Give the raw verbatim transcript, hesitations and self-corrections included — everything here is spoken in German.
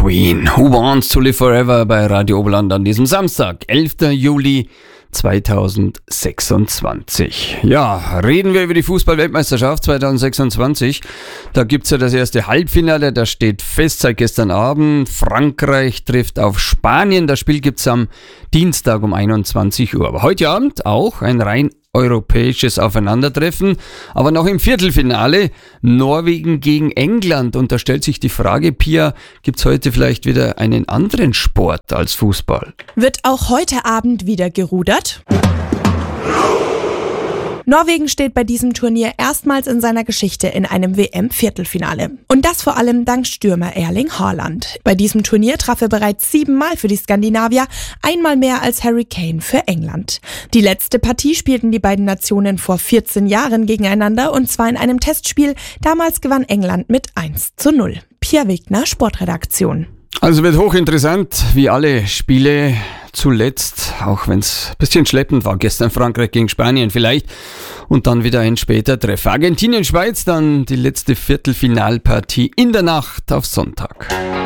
Queen. Who Wants to Live Forever bei Radio Oberland an diesem Samstag, elfter Juli zweitausendsechsundzwanzig. Ja, reden wir über die Fußball-Weltmeisterschaft zweitausendsechsundzwanzig. Da gibt's ja das erste Halbfinale, das steht fest seit gestern Abend. Frankreich trifft auf Spanien. Das Spiel gibt's am Dienstag um einundzwanzig Uhr. Aber heute Abend auch ein rein europäisches Aufeinandertreffen, aber noch im Viertelfinale Norwegen gegen England. Und da stellt sich die Frage, Pia, gibt's heute vielleicht wieder einen anderen Sport als Fußball? Wird auch heute Abend wieder gerudert? Norwegen steht bei diesem Turnier erstmals in seiner Geschichte in einem W M-Viertelfinale. Und das vor allem dank Stürmer Erling Haaland. Bei diesem Turnier traf er bereits siebenmal für die Skandinavier, einmal mehr als Harry Kane für England. Die letzte Partie spielten die beiden Nationen vor vierzehn Jahren gegeneinander, und zwar in einem Testspiel. Damals gewann England mit eins zu null. Pia Wegner, Sportredaktion. Also wird hochinteressant, wie alle Spiele zuletzt, auch wenn es ein bisschen schleppend war. Gestern Frankreich gegen Spanien vielleicht und dann wieder ein später Treffer. Argentinien, Schweiz, dann die letzte Viertelfinalpartie in der Nacht auf Sonntag.